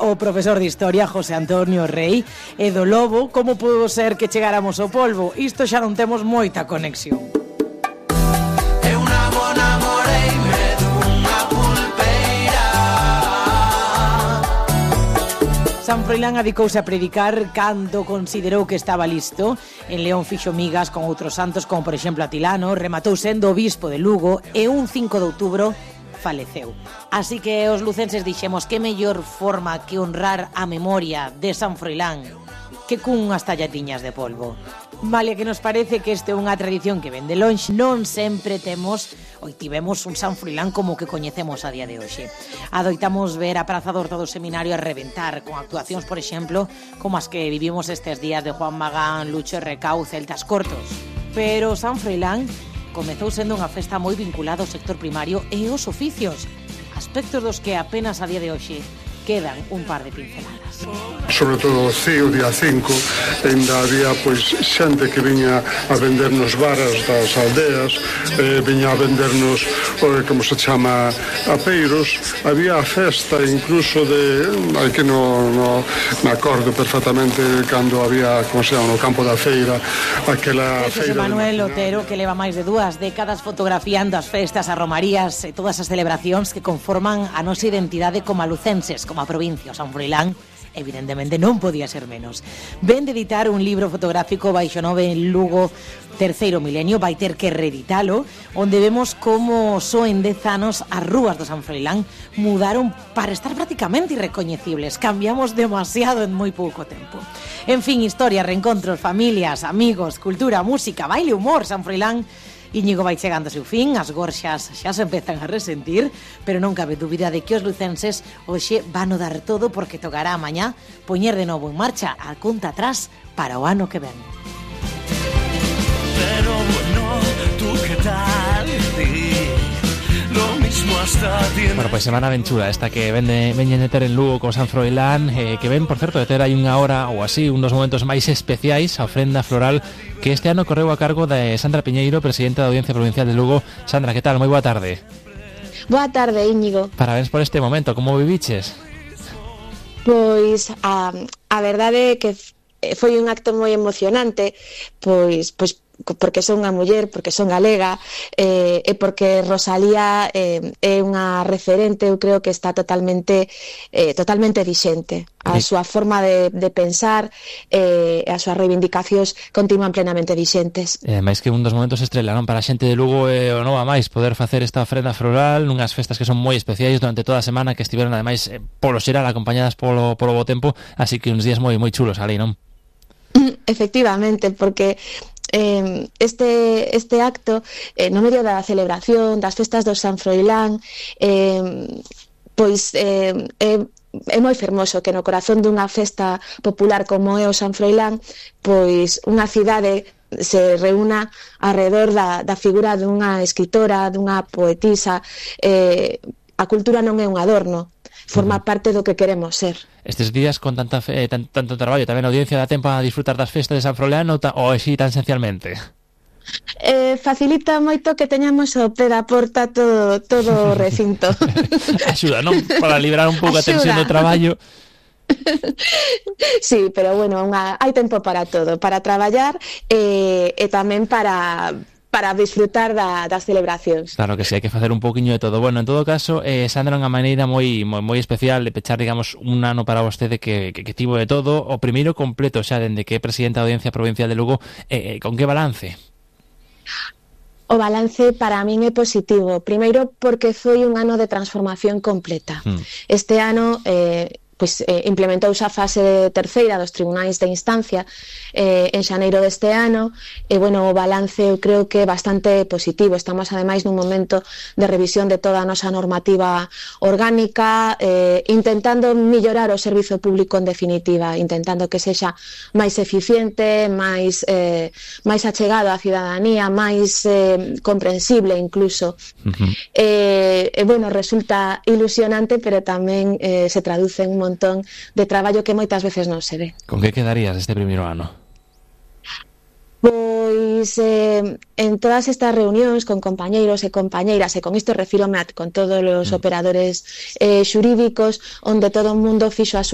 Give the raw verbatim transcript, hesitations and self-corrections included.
o profesor de Historia, José Antonio Rei, e do Lobo, como pudo ser que chegáramos ao polvo. Isto xa non temos moita conexión. San Froilán adicouse a predicar cando considerou que estaba listo. En León fixo migas con outros santos, como por exemplo Atilano, rematou sendo obispo de Lugo e un cinco de outubro faleceu. Así que os lucenses dixemos que mellor forma que honrar a memoria de San Froilán que cunhas tallatiñas de polvo. Vale, que nos parece que este é unha tradición que ven de lonxe, non sempre temos ou tivemos un San Froilán como que coñecemos a día de hoxe. Adoitamos ver a Praza do Horto do Seminario a reventar con actuacións, por exemplo, como as que vivimos estes días de Juan Magán, Lucho Recau, Celtas Cortos. Pero San Froilán comezou sendo unha festa moi vinculada ao sector primario e aos oficios, aspectos dos que apenas a día de hoxe quedan un par de pinceladas. Sobre todo o ceo día cinco, ainda había pois xente que viña a vendernos varas das aldeas, eh, viña a vendernos, eh, como se chama, apeiros. Había a festa incluso de, hai que no, no me acordo perfectamente cando había, como se chama, no campo da feira, aquela José feira Manuel Otero, que leva máis de dúas décadas fotografiando as festas, as romarías e todas as celebracións que conforman a nosa identidade como alucenses, como a provincia, o San Froilán, evidentemente non podía ser menos. Ven de editar un libro fotográfico baixo nove en Lugo Terceiro Milenio, vai ter que reeditalo, onde vemos como só en dez anos as rúas do San Froilán mudaron para estar prácticamente irrecoñecibles. Cambiamos demasiado en moi pouco tempo. En fin, historias, reencontros, familias, amigos, cultura, música, baile, humor. San Froilán Íñigo vai chegando ao seu fin, as gorxas xa se empezan a resentir, pero non cabe dúbida de que os lucenses hoxe van a dar todo porque tocará mañá poñer de novo en marcha a conta atrás para o ano que ven. Pero bueno, tú que tal, lo mismo hasta tiene. Bueno, pois pues semana ben chula esta que vende veñen de ter en Lugo con San Froilán, eh, que ven, por certo, de ter aí unha hora ou así, un dos momentos máis especiais, a ofrenda floral que este ano correu a cargo de Sandra Piñeiro, presidenta da Audiencia Provincial de Lugo. Sandra, que tal? Moi boa tarde. Boa tarde, Íñigo. Parabéns por este momento, como viviches? Pois a, a verdade é que foi un acto moi emocionante, pois pois porque son unha muller, porque son galega, eh, e porque Rosalía eh, é unha referente, eu creo que está totalmente eh, totalmente vixente. A súa forma de, de pensar e eh, as súas reivindicacións continúan plenamente vixentes. E máis que un dos momentos estrelaron para a xente de Lugo e o nova máis poder facer esta ofrenda floral nunhas festas que son moi especiais durante toda a semana, que estiveron ademais eh, polo xeral acompañadas polo, polo bo tempo, así que uns días moi moi chulos ali, non? Efectivamente, porque Eh, este, este acto eh, no medio da celebración das festas do San Froilán eh, pois eh, é, é moi fermoso que no corazón dunha festa popular como é o San Froilán, pois unha cidade se reúna alrededor da, da figura dunha escritora, dunha poetisa. eh, a cultura non é un adorno, forma parte do que queremos ser. Estes días con tanta fe, tan, tanto traballo, tamén a audiencia dá tempo a disfrutar das festas de San Froilán ou, ta, ou así tan esencialmente? Eh, facilita moito que teñamos o pé da porta todo, todo o recinto. Axuda, non? Para liberar un pouco a tensión do traballo. Sí, pero bueno, unha, hai tempo para todo, para traballar e, e tamén para... para disfrutar da, das celebracións. Claro que sí, hai que facer un pouquiño de todo. Bueno, en todo caso, eh, Sandra, unha maneira moi, moi moi especial de pechar, digamos, un ano para vostede que, que, que tivo de todo, o primeiro completo xa dende que é presidenta da Audiencia Provincial de Lugo. Eh, con que balance? O balance para min é positivo. Primeiro porque foi un ano de transformación completa. Hmm. Este ano... Eh, pois eh, implementouse a fase terceira dos tribunais de instancia eh, en xaneiro deste ano e, bueno, o balance eu creo que é bastante positivo. Estamos, ademais, nun momento de revisión de toda a nosa normativa orgánica, eh, intentando mellorar o servizo público en definitiva, intentando que sexa máis eficiente, máis, eh, máis achegado á cidadanía, máis eh, comprensible incluso. Uh-huh. E, eh, bueno, resulta ilusionante, pero tamén eh, se traduce en un montón de traballo que moitas veces non se ve. Con que quedarías este primeiro ano? Pois eh, en todas estas reunións con compañeiros e compañeiras, e con isto refírome a con todos os mm. operadores eh, xurídicos, onde todo o mundo fixo a súa